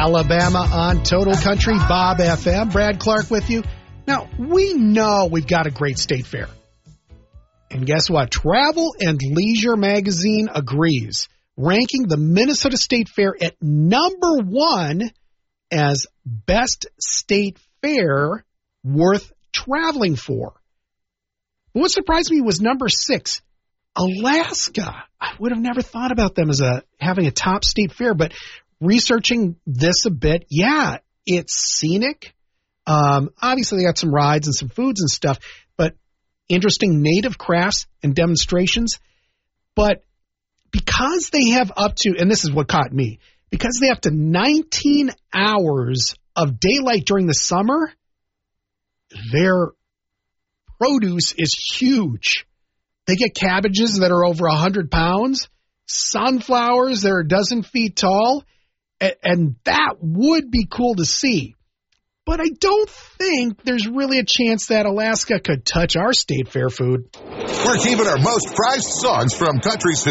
Alabama on Total Country, Bob FM. Brad Clark with you. Now, we know we've got a great state fair. And guess what? Travel and Leisure magazine agrees, ranking the Minnesota State Fair at number 1 as best state fair worth traveling for. But what surprised me was number 6, Alaska. I would have never thought about them as having a top state fair, but researching this a bit, yeah, it's scenic. Obviously, they got some rides and some foods and stuff, but interesting native crafts and demonstrations. But because they have up to, and this is what caught me, because they have to 19 hours of daylight during the summer, their produce is huge. They get cabbages that are over 100 pounds, sunflowers that are a dozen feet tall, and that would be cool to see. But I don't think there's really a chance that Alaska could touch our state fair food. We're keeping our most prized songs from country's